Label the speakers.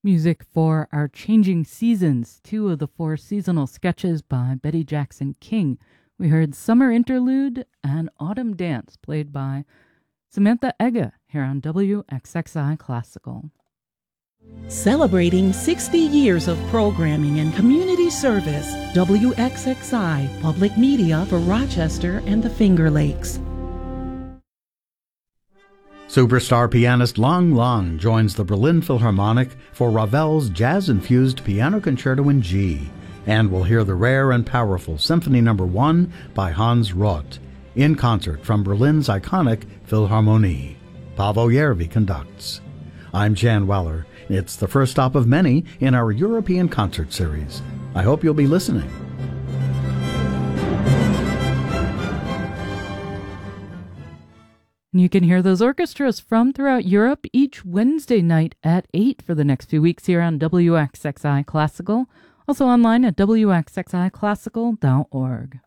Speaker 1: Music for Our Changing Seasons, two of the four seasonal sketches by Betty Jackson King. We heard Summer Interlude and Autumn Dance, played by Samantha Egga here on WXXI Classical.
Speaker 2: Celebrating 60 years of programming and community service, WXXI Public Media for Rochester and the Finger Lakes.
Speaker 3: Superstar pianist Lang Lang joins the Berlin Philharmonic for Ravel's jazz-infused Piano Concerto in G, and we'll hear the rare and powerful Symphony No. 1 by Hans Roth, in concert from Berlin's iconic Philharmonie. Paavo Järvi conducts. I'm Jan Weller. It's the first stop of many in our European concert series. I hope you'll be listening.
Speaker 1: You can hear those orchestras from throughout Europe each Wednesday night at 8 for the next few weeks here on WXXI Classical. Also online at WXXIClassical.org.